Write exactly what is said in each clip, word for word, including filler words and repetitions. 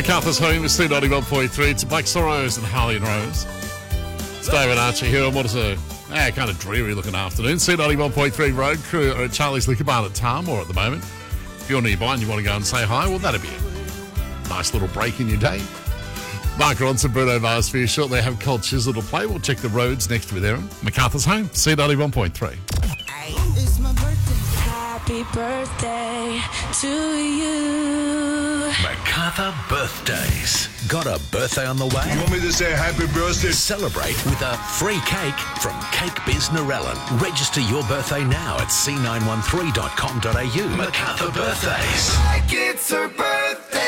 MacArthur's home is C ninety-one point three. It's Blake Soros and Harley and Rose. It's David Archer here on what is a eh, kind of dreary looking afternoon. C ninety-one point three road crew are at Charlie's Liquor Barn at Tarmore at the moment. If you're nearby and you want to go and say hi, well, that'd be a nice little break in your day. Mark Ronson, Bruno Mars for you shortly. Have Cultures that'll play. We'll check the roads next with Aaron. MacArthur's home, C ninety-one point three. It's my birthday. Happy birthday to you. MacArthur birthdays. Got a birthday on the way? You want me to say happy birthday? Celebrate with a free cake from Cake Biz Narellan. Register your birthday now at c nine one three dot com dot a u. MacArthur birthdays. Like it's her birthday.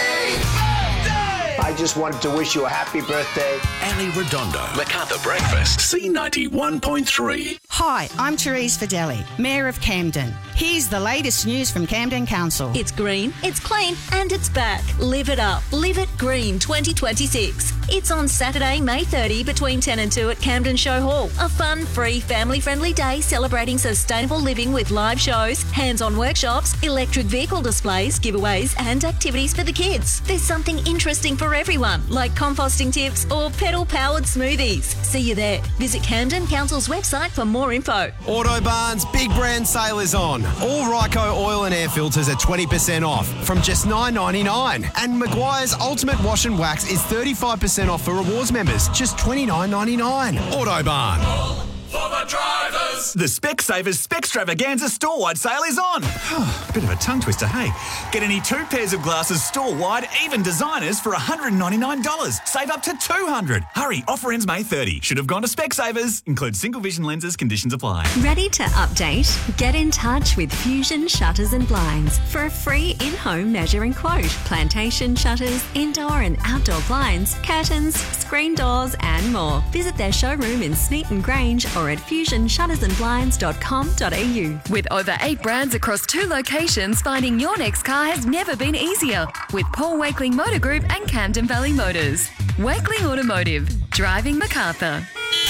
I just wanted to wish you a happy birthday. Ali Redondo. MacArthur Breakfast. C ninety-one point three. Hi, I'm Therese Fidelli, Mayor of Camden. Here's the latest news from Camden Council. It's green, it's clean, and it's back. Live it up. Live it green twenty twenty-six. It's on Saturday, May thirtieth between ten and two at Camden Show Hall. A fun, free, family-friendly day celebrating sustainable living with live shows, hands-on workshops, electric vehicle displays, giveaways, and activities for the kids. There's something interesting for everyone, like composting tips or pedal-powered smoothies. See you there. Visit Camden Council's website for more info. Autobarn's big brand sale is on. All Ryco oil and air filters are twenty percent off from just nine ninety-nine. And Maguire's Ultimate Wash and Wax is thirty-five percent off for rewards members, just twenty-nine ninety-nine. Autobarn. For the drivers. The Specsavers Spextravaganza store-wide sale is on. Bit of a tongue twister, hey? Get any two pairs of glasses store-wide, even designers, for one hundred ninety-nine dollars. Save up to two hundred dollars. Hurry, offer ends May thirtieth. Should have gone to Specsavers. Includes single vision lenses, conditions apply. Ready to update? Get in touch with Fusion Shutters and Blinds for a free in-home measuring quote. Plantation shutters, indoor and outdoor blinds, curtains, screen doors and more. Visit their showroom in Smeaton Grange or at fusion shutters and blinds dot com dot a u. With over eight brands across two locations, finding your next car has never been easier. With Paul Wakeling Motor Group and Camden Valley Motors. Wakeling Automotive. Driving MacArthur.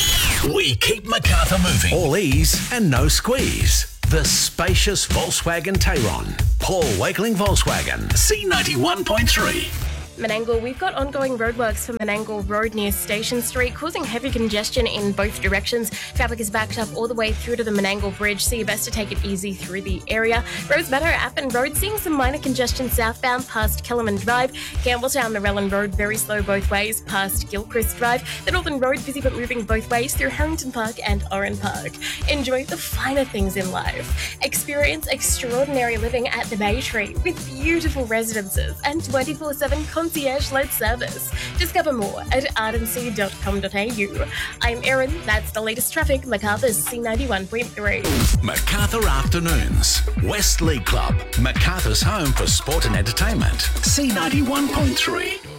We keep MacArthur moving. All ease and no squeeze. The spacious Volkswagen Tayron. Paul Wakeling Volkswagen. C ninety-one point three. Menangle, we've got ongoing roadworks for Menangle Road near Station Street, causing heavy congestion in both directions. Traffic is backed up all the way through to the Menangle Bridge, so you're best to take it easy through the area. Rosemeadow, Appin Road, seeing some minor congestion southbound past Kellerman Drive. Campbelltown, Narellan Road, very slow both ways past Gilchrist Drive. The Northern Road, busy but moving both ways through Harrington Park and Oran Park. Enjoy the finer things in life. Experience extraordinary living at the Bay Tree with beautiful residences and twenty-four seven concierge-led service. Discover more at ardency dot com dot a u. I'm Erin. That's the latest traffic. MacArthur's C ninety-one point three. MacArthur Afternoons. West League Club. MacArthur's home for sport and entertainment. C ninety-one point three.